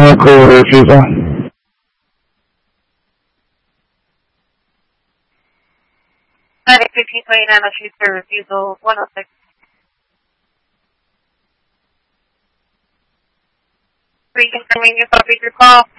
call with a refusal. Medic 1529, I'll shoot for refusal 106. Reconfirming your call.